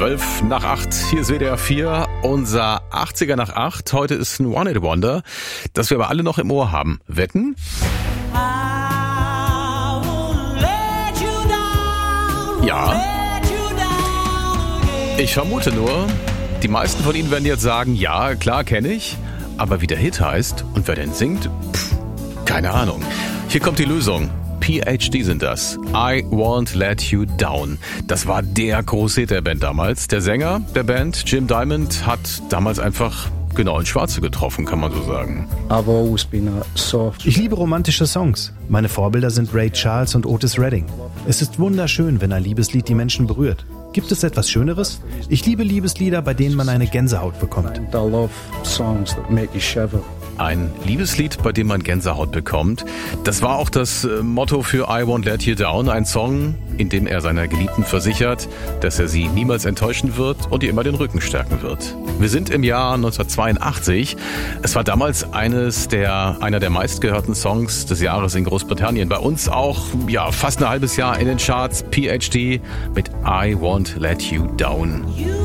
12 nach 8, hier ist WDR 4, unser 80er nach 8. Heute ist ein One-Hit-Wonder, das wir aber alle noch im Ohr haben. Wetten? Ja. Ich vermute nur, die meisten von Ihnen werden jetzt sagen, ja, klar, kenne ich. Aber wie der Hit heißt und wer den singt, keine Ahnung. Hier kommt die Lösung. PhD sind das. I Won't Let You Down. Das war der große Hit der Band damals. Der Sänger der Band, Jim Diamond, hat damals einfach genau ins Schwarze getroffen, kann man so sagen. Ich liebe romantische Songs. Meine Vorbilder sind Ray Charles und Otis Redding. Es ist wunderschön, wenn ein Liebeslied die Menschen berührt. Gibt es etwas Schöneres? Ich liebe Liebeslieder, bei denen man eine Gänsehaut bekommt. Ein Liebeslied, bei dem man Gänsehaut bekommt. Das war auch das Motto für I Won't Let You Down. Ein Song, in dem er seiner Geliebten versichert, dass er sie niemals enttäuschen wird und ihr immer den Rücken stärken wird. Wir sind im Jahr 1982. Es war damals einer der meistgehörten Songs des Jahres in Großbritannien. Bei uns auch fast ein halbes Jahr in den Charts. PhD mit I Won't Let You Down.